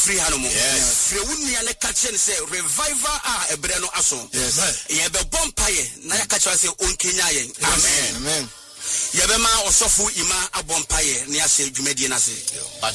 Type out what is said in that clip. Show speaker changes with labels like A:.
A: free hanomo free wunni ane catch and say revival ebre no aso ye be bompaye na ya catch say onkenya yen amen yebema osofu ima abompaye ne ase dwumadi na se
B: but